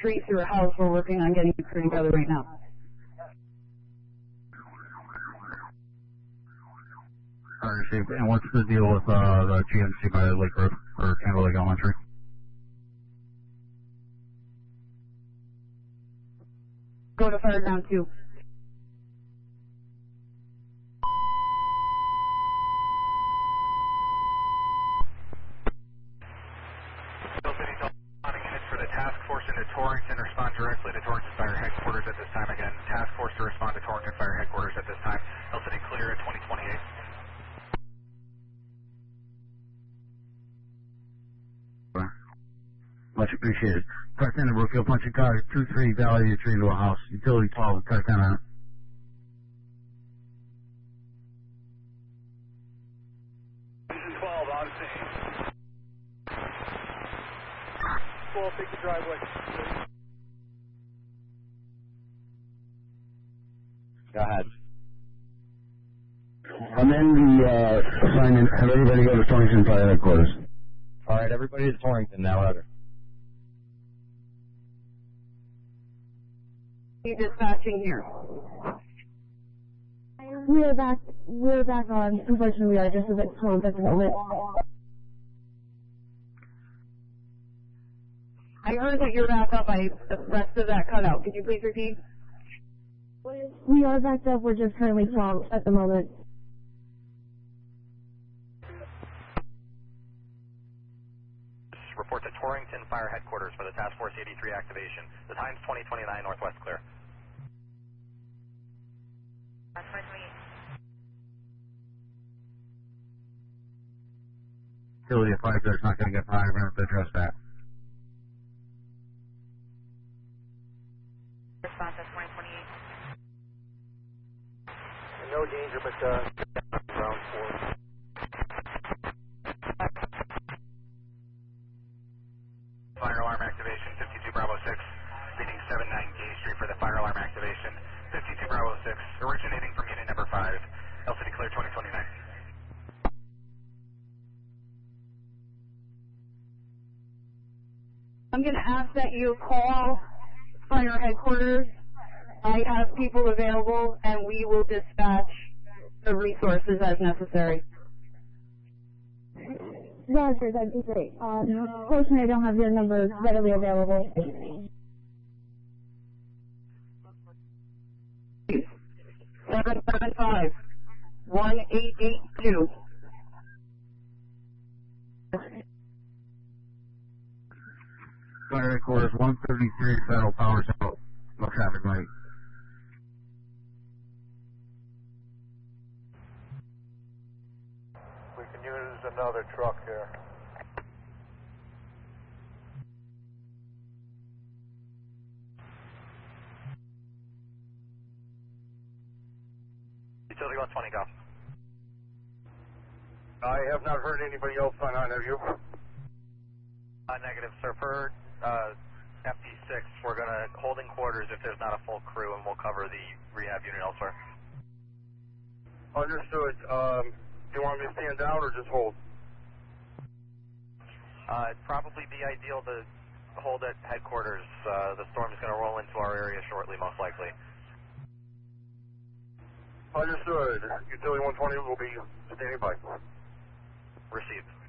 tree through a house. We're working on getting the crew together right now. Alright, and what's the deal with the GMC by Lake Road, or Candle Lake Elementary? Go to fire ground 2. For the task force into Torrington, respond directly to Torrington Fire Headquarters at this time. Again, task force to respond to Torrington Fire Headquarters at this time. LCD clear at 2028. Much appreciated. Car 10 to Brookfield, punch a car, 2-3, Valley, tree into a house. Utility 12, car 10 on it. Take the driveway. Go ahead. I'm in the assignment. Have everybody go to Torrington Fire Headquarters. All right, everybody to Torrington now. Roger. You dispatching here. We're back on. Unfortunately, we are just a bit slow at the moment. I heard that you're back up. The rest of that cut out. Could you please repeat? We are backed up. We're just currently swamped at the moment. Report to Torrington Fire Headquarters for the Task Force 83 activation. The time's 2029 Northwest clear. Utility 5 there's not going to get by. We're going to have to address that. Response at 2028. No danger, but ground 4. Fire alarm activation, 52 Bravo 6, reading 79 Gay Street for the fire alarm activation. 52 Bravo 6, originating from unit number 5, LCD clear 2029. I'm going to ask that you call Fire Headquarters. I have people available, and we will dispatch the resources as necessary. Roger, that'd be great. Unfortunately, I don't have your number readily available. 775-1882. Fire Headquarters 133 Federal Powers out. No traffic light. We can use another truck here. Utility 120, go. I have not heard anybody else sign on, have you? Negative, sir. Per FD6, we're going to hold in quarters if there's not a full crew, and we'll cover the rehab unit elsewhere. Understood. Do you want me to stand down or just hold? It'd probably be ideal to hold at headquarters. The storm is going to roll into our area shortly, most likely. Understood. Utility 120 will be standing by. Received.